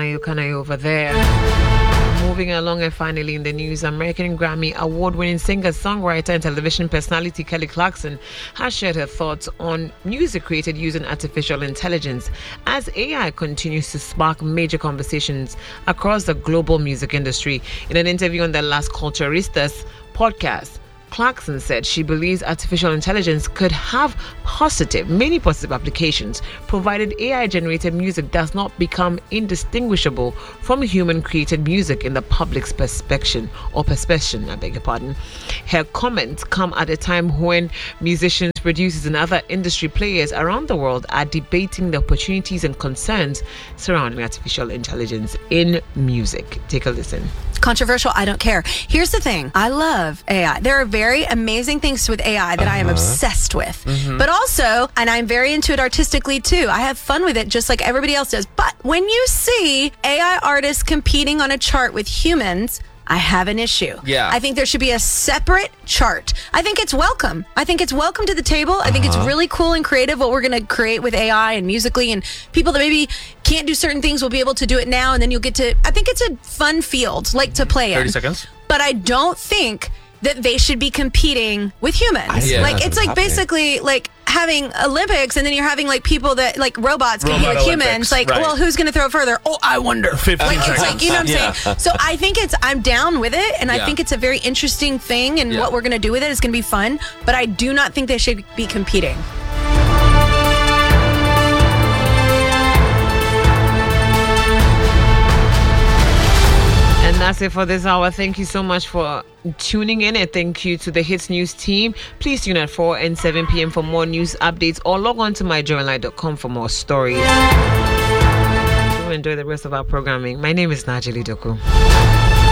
Kanayo over there. Moving along, and finally in the news, American Grammy award-winning singer, songwriter, and television personality Kelly Clarkson has shared her thoughts on music created using artificial intelligence as AI continues to spark major conversations across the global music industry. In an interview on the Las Culturistas podcast, Clarkson said she believes artificial intelligence could have many positive applications, provided AI-generated music does not become indistinguishable from human-created music in the public's perception, I beg your pardon. Her comments come at a time when musicians, producers, and other industry players around the world are debating the opportunities and concerns surrounding artificial intelligence in music. Take a listen. Controversial, I don't care. Here's the thing. I love AI. There are very amazing things with AI that I am obsessed with. But also, and I'm very into it artistically too. I have fun with it just like everybody else does. But when you see AI artists competing on a chart with humans, I have an issue. Yeah. I think there should be a separate chart. I think it's welcome. I think it's welcome to the table. I think it's really cool and creative what we're going to create with AI and musically, and people that maybe can't do certain things will be able to do it now, and then you'll get to, I think it's a fun field like to play in. 30 seconds. But I don't think that they should be competing with humans. Yeah. Like, it's like basically like having Olympics, and then you're having like people that like robots compete with humans. Like, right. well, who's going to throw it further? Oh, I wonder. 15 Like, it's seconds. like, you know what I'm saying? So I think I'm down with it, and I think it's a very interesting thing, and what we're going to do with it is going to be fun, but I do not think they should be competing. And that's it for this hour. Thank you so much for tuning in, and thank you to the Hits News team. Please tune at 4 and 7 p.m. for more news updates, or log on to myjoyonline.com for more stories. Do enjoy the rest of our programming. My name is Najili Doku.